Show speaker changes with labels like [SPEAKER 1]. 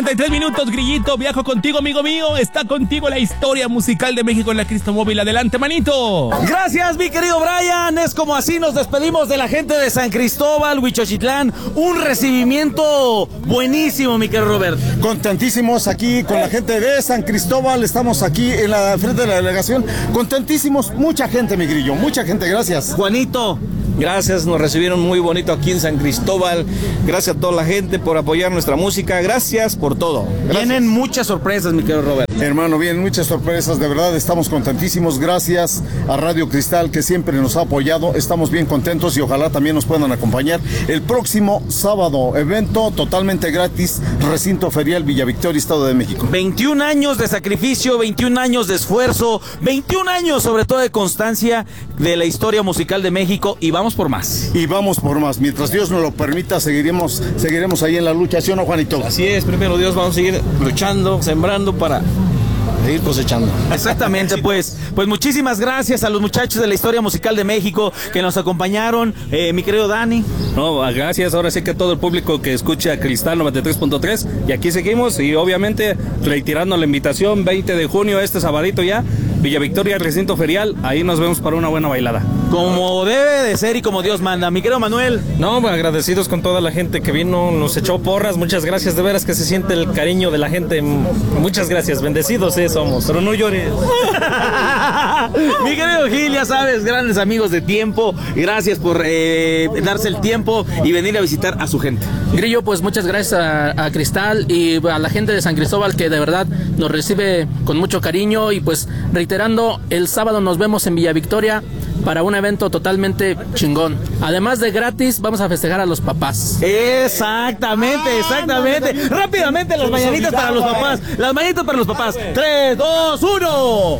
[SPEAKER 1] 3 minutos, Grillito, viajo contigo, amigo mío. Está contigo la historia musical de México en la Cristo Móvil. Adelante, manito.
[SPEAKER 2] Gracias, mi querido Brian. Es como así nos despedimos de la gente de San Cristóbal, Huichochitlán. Un recibimiento buenísimo, mi querido Robert.
[SPEAKER 3] Contentísimos aquí con la gente de San Cristóbal. Estamos aquí en la frente de la delegación. Contentísimos, mucha gente, mi Grillo, mucha gente, gracias.
[SPEAKER 2] Juanito.
[SPEAKER 4] Gracias, nos recibieron muy bonito aquí en San Cristóbal. Gracias a toda la gente por apoyar nuestra música. Gracias por todo. Gracias.
[SPEAKER 2] Vienen muchas sorpresas, mi querido Robert.
[SPEAKER 3] Hermano, vienen muchas sorpresas, de verdad estamos contentísimos. Gracias a Radio Cristal que siempre nos ha apoyado. Estamos bien contentos y ojalá también nos puedan acompañar el próximo sábado. Evento totalmente gratis, Recinto Ferial Villa Victoria, Estado de México.
[SPEAKER 2] 21 años de sacrificio, 21 años de esfuerzo, 21 años sobre todo de constancia de la historia musical de México, y vamos por más.
[SPEAKER 3] Y vamos por más. Mientras Dios nos lo permita, seguiremos ahí en la lucha, ¿sí o no, Juanito?
[SPEAKER 4] Así es, primero Dios, vamos a seguir luchando, sembrando para seguir cosechando.
[SPEAKER 2] Exactamente, pues muchísimas gracias a los muchachos de la historia musical de México que nos acompañaron, mi querido Dani.
[SPEAKER 4] No, gracias, ahora sí que a todo el público que escucha Cristal 93.3, y aquí seguimos, y obviamente reiterando la invitación, 20 de junio, este sabadito ya, Villa Victoria, Recinto Ferial, ahí nos vemos para una buena bailada.
[SPEAKER 2] Como debe de ser y como Dios manda. Mi querido Manuel.
[SPEAKER 4] No, agradecidos con toda la gente que vino, nos echó porras, muchas gracias, de veras que se siente el cariño de la gente, muchas gracias, bendecidos somos, pero no llores.
[SPEAKER 2] Mi querido Gil, ya sabes, grandes amigos de tiempo, gracias por darse el tiempo y venir a visitar a su gente.
[SPEAKER 5] Grillo, pues muchas gracias a Cristal y a la gente de San Cristóbal que de verdad nos recibe con mucho cariño, y pues reiterando, el sábado nos vemos en Villa Victoria para un evento totalmente chingón. Además de gratis, vamos a festejar a los papás.
[SPEAKER 2] Exactamente. Rápidamente las mañanitas para los papás. Las mañanitas para los papás. 3, 2, 1.